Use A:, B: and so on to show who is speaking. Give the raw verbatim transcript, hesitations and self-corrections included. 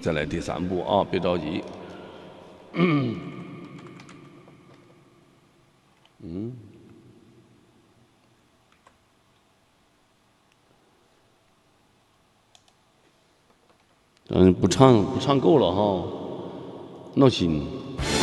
A: 再来第三步啊，别着急。嗯。嗯。嗯，不唱不唱够了哈，闹心。